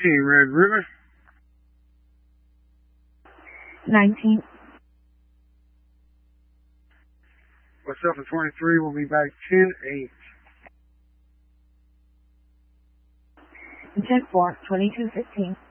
Red River. 19. Myself at 23 will be back 10-8. 10-4, 22-15.